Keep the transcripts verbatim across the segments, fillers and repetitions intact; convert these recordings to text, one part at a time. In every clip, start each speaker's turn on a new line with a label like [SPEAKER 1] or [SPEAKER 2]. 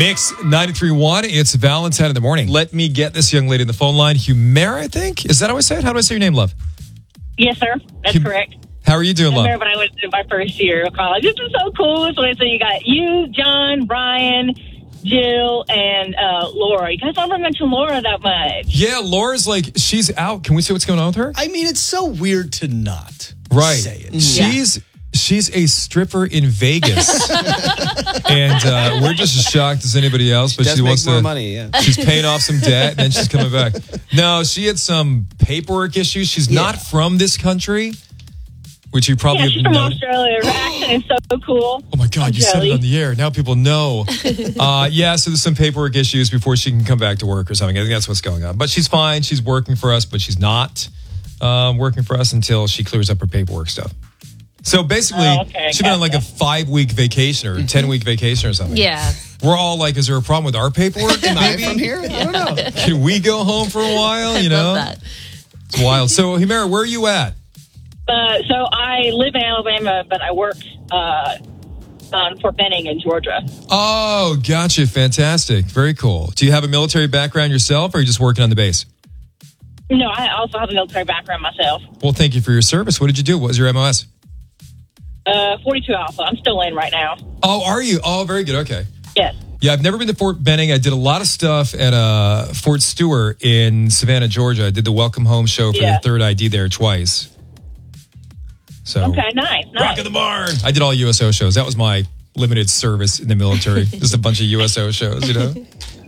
[SPEAKER 1] Mix ninety-three point one. It's Valentine in the morning. Let me get this young lady in the phone line. Humera, I think. Is that how I say it? How do I say your name, love?
[SPEAKER 2] Yes, sir. That's
[SPEAKER 1] Hum-
[SPEAKER 2] correct.
[SPEAKER 1] How are you doing, love?
[SPEAKER 2] I remember when I went to my first year of college. This is so cool. So, so you got you, John, Brian, Jill, and uh, Laura. You guys don't ever mention Laura that much.
[SPEAKER 1] Yeah, Laura's like, she's out. Can we see what's going on with her?
[SPEAKER 3] I mean, it's so weird to not
[SPEAKER 1] Right.
[SPEAKER 3] say it.
[SPEAKER 1] She's she's a stripper in Vegas. and uh, we're just as shocked as anybody else, but
[SPEAKER 4] Does
[SPEAKER 1] she
[SPEAKER 4] make
[SPEAKER 1] wants
[SPEAKER 4] more
[SPEAKER 1] to
[SPEAKER 4] money, yeah.
[SPEAKER 1] She's paying off some debt and then she's coming back. No, she had some paperwork issues. She's
[SPEAKER 3] Yeah.
[SPEAKER 1] not from this country, which you probably
[SPEAKER 2] Yeah, she's
[SPEAKER 1] have
[SPEAKER 2] from
[SPEAKER 1] known.
[SPEAKER 2] Australia. Her accent is so cool.
[SPEAKER 1] Oh my God, you said it on the air. Now people know. uh, yeah, so there's some paperwork issues before she can come back to work or something. I think that's what's going on. But she's fine. She's working for us, but she's not um, working for us until she clears up her paperwork stuff. So basically,
[SPEAKER 2] Oh, okay,
[SPEAKER 1] she's been on like a
[SPEAKER 2] gotcha.
[SPEAKER 1] five-week vacation or ten-week vacation or something.
[SPEAKER 5] Yeah.
[SPEAKER 1] We're all like, is there a problem with our paperwork?
[SPEAKER 3] Am I
[SPEAKER 1] Maybe?
[SPEAKER 3] from here? I don't know.
[SPEAKER 1] Can we go home for a while? You
[SPEAKER 5] I
[SPEAKER 1] know,
[SPEAKER 5] love that.
[SPEAKER 1] It's wild. So, Humera, where are you at?
[SPEAKER 2] Uh, so I live in Alabama, but I work uh, on Fort Benning in Georgia.
[SPEAKER 1] Oh, gotcha. Fantastic. Very cool. Do you have a military background yourself, or are you just working on the base?
[SPEAKER 2] No, I also have a military background myself.
[SPEAKER 1] Well, thank you for your service. What did you do? What was your M O S?
[SPEAKER 2] Uh, forty-two Alpha. I'm still in right now.
[SPEAKER 1] Oh, are you? Oh, very good. Okay.
[SPEAKER 2] Yes.
[SPEAKER 1] Yeah, I've never been to Fort Benning. I did a lot of stuff at uh, Fort Stewart in Savannah, Georgia. I did the Welcome Home show for
[SPEAKER 2] Yeah.
[SPEAKER 1] the third I D there twice. So,
[SPEAKER 2] Okay, nice,
[SPEAKER 1] Rock
[SPEAKER 2] nice.
[SPEAKER 1] of the Barn. I did all U S O shows. That was my limited service in the military. Just a bunch of U S O shows, you know?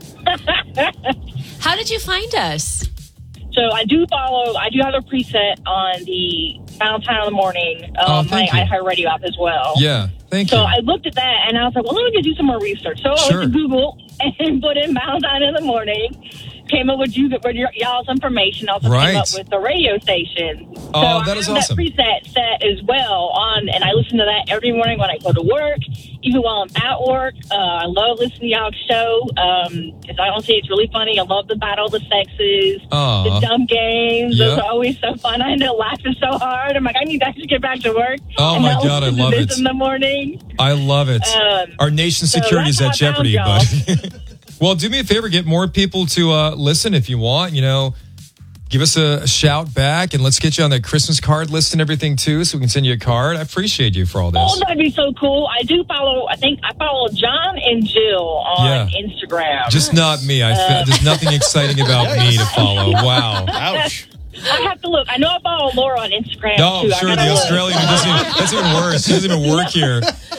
[SPEAKER 5] How did you find us?
[SPEAKER 2] So I do follow, I do have a preset on the Valentine in the Morning,
[SPEAKER 1] Oh,
[SPEAKER 2] um, my
[SPEAKER 1] thank you.
[SPEAKER 2] iHeartRadio app as well.
[SPEAKER 1] Yeah, thank
[SPEAKER 2] So
[SPEAKER 1] you.
[SPEAKER 2] I looked at that and I was like, well, let me go do some more research. So I
[SPEAKER 1] Sure.
[SPEAKER 2] went to Google and put in Valentine in the Morning, came up with you with your, y'all's information, also
[SPEAKER 1] Right.
[SPEAKER 2] came up with the radio station.
[SPEAKER 1] Oh,
[SPEAKER 2] so
[SPEAKER 1] that
[SPEAKER 2] I
[SPEAKER 1] is
[SPEAKER 2] have
[SPEAKER 1] awesome.
[SPEAKER 2] that preset set as well on, and I listen to that every morning when I go to work, even while I'm at work. Uh, I love listening to y'all's show. Um, if I don't see it's really funny. I love the Battle of the Sexes,
[SPEAKER 1] Aw.
[SPEAKER 2] the dumb games.
[SPEAKER 1] Yeah.
[SPEAKER 2] Those are always so fun. I end up laughing so hard. I'm like, I need to actually get back to work.
[SPEAKER 1] Oh,
[SPEAKER 2] and
[SPEAKER 1] my
[SPEAKER 2] not
[SPEAKER 1] God, I
[SPEAKER 2] listen to
[SPEAKER 1] love
[SPEAKER 2] this
[SPEAKER 1] it.
[SPEAKER 2] in the morning.
[SPEAKER 1] I love it.
[SPEAKER 2] Um,
[SPEAKER 1] Our nation's
[SPEAKER 2] so
[SPEAKER 1] security is
[SPEAKER 2] that's
[SPEAKER 1] at
[SPEAKER 2] how I
[SPEAKER 1] jeopardy,
[SPEAKER 2] found
[SPEAKER 1] bud. Well, do me a favor. Get more people to uh, listen if you want. You know, give us a, a shout back, and let's get you on that Christmas card list and everything, too, so we can send you a card. I appreciate you for all
[SPEAKER 2] Oh,
[SPEAKER 1] this.
[SPEAKER 2] that'd be so cool. I do follow, I think I follow John and Jill on
[SPEAKER 1] Yeah.
[SPEAKER 2] Instagram.
[SPEAKER 1] Just not me. I,
[SPEAKER 2] Uh,
[SPEAKER 1] There's nothing exciting about me to follow. Wow.
[SPEAKER 3] Ouch.
[SPEAKER 2] I have to look. I know I follow Laura on Instagram,
[SPEAKER 1] No,
[SPEAKER 2] too.
[SPEAKER 1] I'm
[SPEAKER 2] I
[SPEAKER 1] sure
[SPEAKER 2] gotta
[SPEAKER 1] the
[SPEAKER 2] look.
[SPEAKER 1] Australian who doesn't even, that's even worse. She doesn't even work here.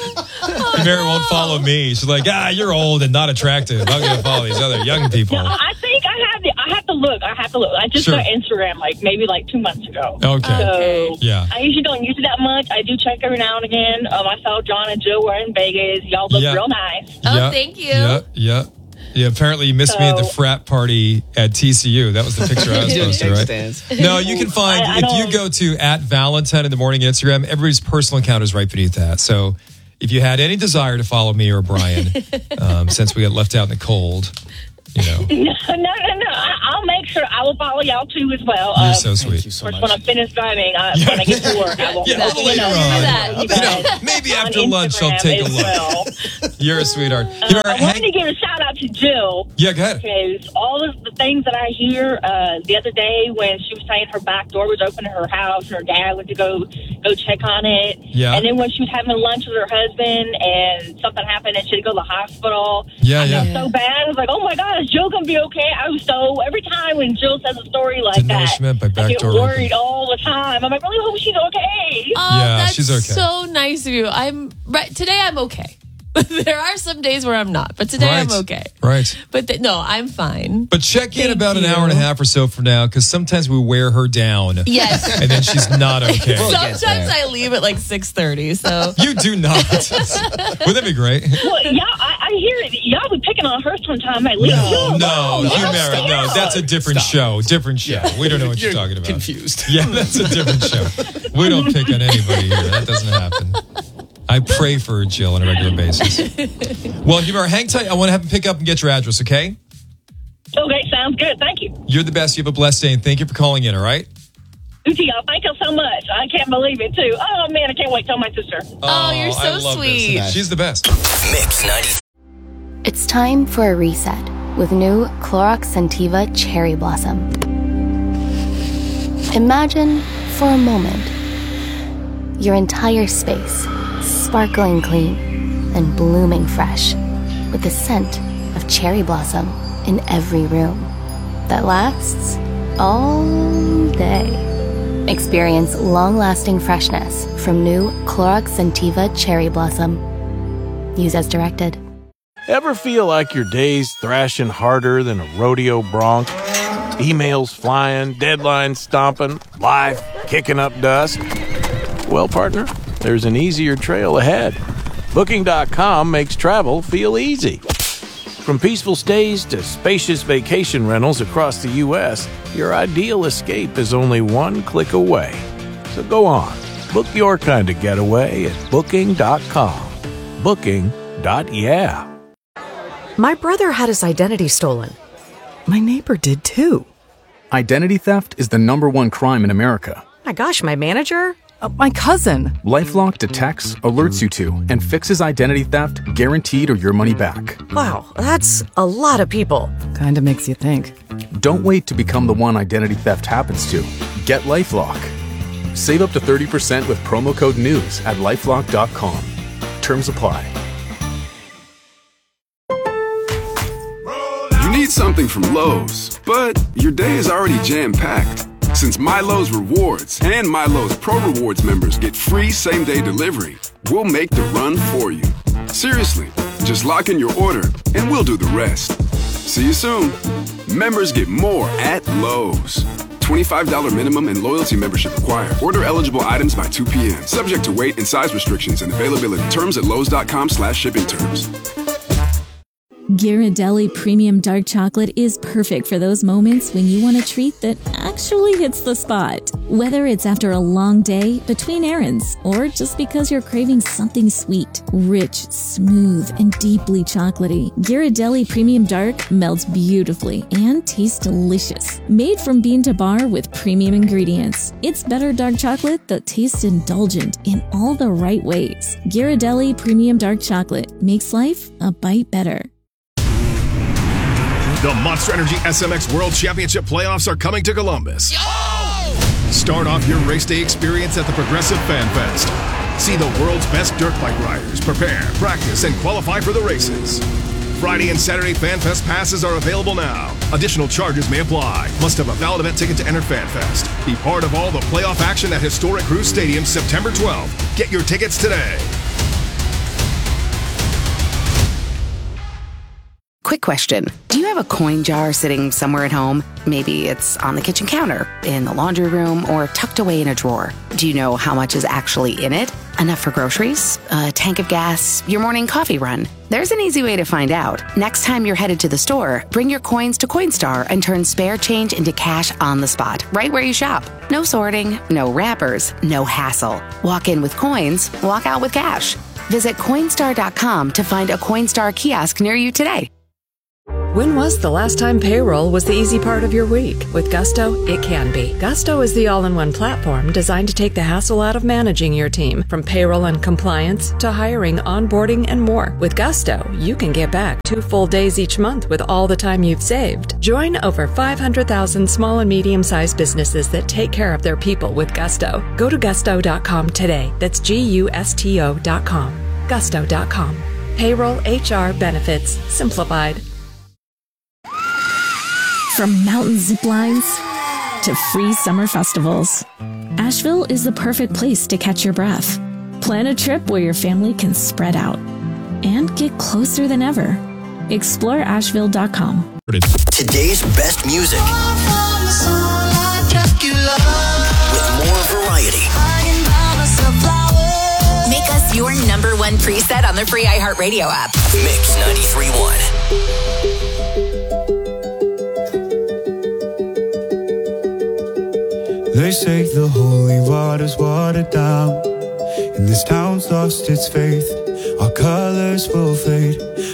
[SPEAKER 1] Mary won't follow me. She's like, ah, you're old and not attractive. I'm going to follow these other young people.
[SPEAKER 2] No, I think I have the, I have to look. I have to look. I just
[SPEAKER 1] Sure.
[SPEAKER 2] got Instagram like maybe like two months ago.
[SPEAKER 1] Okay.
[SPEAKER 2] So
[SPEAKER 1] Yeah.
[SPEAKER 2] I usually don't use it that much. I do check every now and again. Um, I saw John and Jill were in Vegas. Y'all look
[SPEAKER 1] Yeah.
[SPEAKER 2] real nice.
[SPEAKER 5] Oh,
[SPEAKER 1] Yeah,
[SPEAKER 5] thank you.
[SPEAKER 1] Yeah, yeah. Yeah, apparently you missed me at the
[SPEAKER 2] So-
[SPEAKER 1] frat party at T C U. That was the picture I was
[SPEAKER 4] Doing
[SPEAKER 1] posting,
[SPEAKER 4] cake
[SPEAKER 1] right?
[SPEAKER 4] stands.
[SPEAKER 1] No, you can find,
[SPEAKER 2] I- I
[SPEAKER 1] if you
[SPEAKER 2] don't-
[SPEAKER 1] go to at Valentine in the Morning Instagram, everybody's personal account is right beneath that. So if you had any desire to follow me or Brian, um, since we got left out in the cold, you know,
[SPEAKER 2] No, no, no, no. I, I'll make sure I will follow y'all too as well.
[SPEAKER 1] you're
[SPEAKER 2] Um,
[SPEAKER 1] so sweet.
[SPEAKER 3] Thank you so
[SPEAKER 2] Of course,
[SPEAKER 3] much.
[SPEAKER 2] when I finish driving, I, when I get to work, I will.
[SPEAKER 1] Yeah, a little
[SPEAKER 2] you
[SPEAKER 1] later
[SPEAKER 2] know,
[SPEAKER 1] on.
[SPEAKER 5] that.
[SPEAKER 2] you
[SPEAKER 5] You
[SPEAKER 2] guys
[SPEAKER 1] know, maybe
[SPEAKER 2] on
[SPEAKER 1] after lunch I'll
[SPEAKER 2] Instagram
[SPEAKER 1] take a
[SPEAKER 2] as
[SPEAKER 1] look.
[SPEAKER 2] well.
[SPEAKER 1] You're a sweetheart.
[SPEAKER 2] Uh,
[SPEAKER 1] You know,
[SPEAKER 2] I wanted
[SPEAKER 1] hang-
[SPEAKER 2] to give a shout out to Jill.
[SPEAKER 1] yeah, go ahead.
[SPEAKER 2] Because all of the things that I hear uh, the other day when she was saying her back door was open to her house, and her dad went to go go check on it.
[SPEAKER 1] Yeah.
[SPEAKER 2] And then when she was having lunch with her husband and something happened and she had to go to the hospital.
[SPEAKER 1] Yeah,
[SPEAKER 2] I
[SPEAKER 1] yeah.
[SPEAKER 2] felt so bad. I was like, oh my God, is Jill going to be okay? I was so, every time when Jill says a story like
[SPEAKER 1] Didn't know what
[SPEAKER 2] that,
[SPEAKER 1] she meant by
[SPEAKER 2] I
[SPEAKER 1] back
[SPEAKER 2] get
[SPEAKER 1] door
[SPEAKER 2] worried
[SPEAKER 1] open.
[SPEAKER 2] all the time. I'm like, really hope she's okay.
[SPEAKER 5] Oh,
[SPEAKER 1] Yeah,
[SPEAKER 5] that's
[SPEAKER 1] she's okay.
[SPEAKER 5] so nice of you. I'm right today. I'm okay. There are some days where I'm not, but today I'm
[SPEAKER 1] Right.
[SPEAKER 5] okay.
[SPEAKER 1] Right.
[SPEAKER 5] But th- no, I'm fine.
[SPEAKER 1] But check in
[SPEAKER 5] Thank
[SPEAKER 1] about an
[SPEAKER 5] you.
[SPEAKER 1] hour and a half or so from now, because sometimes we wear her down.
[SPEAKER 5] Yes.
[SPEAKER 1] And then she's not okay.
[SPEAKER 5] Sometimes I leave at like six thirty. So
[SPEAKER 1] You do not. Would that be great?
[SPEAKER 2] Well, y'all, I, I hear it. Y'all be picking on her sometime. Like, leave
[SPEAKER 1] No,
[SPEAKER 2] Jill
[SPEAKER 1] no,
[SPEAKER 2] alone.
[SPEAKER 1] you
[SPEAKER 2] Y'all
[SPEAKER 1] married.
[SPEAKER 2] stay
[SPEAKER 1] No,
[SPEAKER 2] out.
[SPEAKER 1] that's a different show. Different show. We don't know what you're,
[SPEAKER 3] You're
[SPEAKER 1] talking about.
[SPEAKER 3] confused.
[SPEAKER 1] Yeah, that's a different show. We don't pick on anybody here. That doesn't happen. I pray for Jill on a regular basis. Well, you are hang tight. I want to have him pick up and get your address, okay?
[SPEAKER 2] Okay, sounds good. Thank you.
[SPEAKER 1] You're the best. You have a blessed day, and thank you for calling in, all right?
[SPEAKER 2] You two, y'all, thank you so much. I can't believe it, too. Oh, man, I can't wait to tell my sister.
[SPEAKER 5] Oh, you're so
[SPEAKER 1] I love this.
[SPEAKER 5] sweet.
[SPEAKER 1] She's the best.
[SPEAKER 6] Mix ninety.
[SPEAKER 4] It's time for a reset with new Clorox Scentiva Cherry Blossom. Imagine, for a moment, your entire space sparkling clean and blooming fresh with the scent of cherry blossom in every room that lasts all day. Experience long-lasting freshness from new Clorox Scentiva Cherry Blossom. Use as directed.
[SPEAKER 6] Ever feel like your day's thrashing harder than a rodeo bronc? Emails flying, deadlines stomping, life kicking up dust? Well, partner, there's an easier trail ahead. Booking dot com makes travel feel easy. From peaceful stays to spacious vacation rentals across the U S, your ideal escape is only one click away. So go on, book your kind of getaway at Booking dot com. Booking. Yeah.
[SPEAKER 7] My brother had his identity stolen. My neighbor did too.
[SPEAKER 8] Identity theft is the number one crime in America.
[SPEAKER 7] My gosh, my manager? Uh, my cousin.
[SPEAKER 8] LifeLock detects, alerts you to, and fixes identity theft guaranteed or your money back.
[SPEAKER 7] Wow, that's a lot of people. Kinda makes you think.
[SPEAKER 8] Don't wait to become the one identity theft happens to. Get LifeLock. Save up to thirty percent with promo code NEWS at lifelock dot com. Terms apply.
[SPEAKER 9] You need something from Lowe's, but your day is already jam-packed. Since MyLowe's Rewards and MyLowe's Pro Rewards members get free same-day delivery, we'll make the run for you. Seriously, just lock in your order and we'll do the rest. See you soon. Members get more at Lowe's. twenty-five dollars minimum and loyalty membership required. Order eligible items by two p.m. Subject to weight and size restrictions and availability. Terms at lowes dot com slash shipping terms.
[SPEAKER 10] Ghirardelli Premium Dark Chocolate is perfect for those moments when you want a treat that actually hits the spot. Whether it's after a long day, between errands, or just because you're craving something sweet, rich, smooth, and deeply chocolatey, Ghirardelli Premium Dark melts beautifully and tastes delicious. Made from bean to bar with premium ingredients, it's better dark chocolate that tastes indulgent in all the right ways. Ghirardelli Premium Dark Chocolate makes life a bite better.
[SPEAKER 11] The Monster Energy S M X World Championship playoffs are coming to Columbus. Yo! Start off your race day experience at the Progressive Fan Fest. See the world's best dirt bike riders prepare, practice, and qualify for the races. Friday and Saturday Fan Fest passes are available now. Additional charges may apply. Must have a valid event ticket to enter Fan Fest. Be part of all the playoff action at Historic Cruise Stadium September twelfth. Get your tickets today.
[SPEAKER 12] Quick question. Do you have a coin jar sitting somewhere at home? Maybe it's on the kitchen counter, in the laundry room, or tucked away in a drawer. Do you know how much is actually in it? Enough for groceries? A tank of gas? Your morning coffee run? There's an easy way to find out. Next time you're headed to the store, bring your coins to Coinstar and turn spare change into cash on the spot, right where you shop. No sorting, no wrappers, no hassle. Walk in with coins, walk out with cash. Visit Coinstar dot com to find a Coinstar kiosk near you today.
[SPEAKER 7] When was the last time payroll was the easy part of your week? With Gusto, it can be. Gusto is the all-in-one platform designed to take the hassle out of managing your team, from payroll and compliance to hiring, onboarding, and more. With Gusto, you can get back two full days each month with all the time you've saved. Join over five hundred thousand small and medium-sized businesses that take care of their people with Gusto. Go to gusto dot com today. That's G U S T O dot com. gusto dot com. Payroll, H R, benefits, simplified.
[SPEAKER 10] From mountain zip lines to free summer festivals, Asheville is the perfect place to catch your breath. Plan a trip where your family can spread out and get closer than ever. Explore asheville dot com.
[SPEAKER 13] Today's best music with more variety.
[SPEAKER 14] Make us your number one preset on the free iHeartRadio app.
[SPEAKER 13] Mix ninety-three point one.
[SPEAKER 15] They say the holy water's watered down, and this town's lost its faith. Our colors will fade,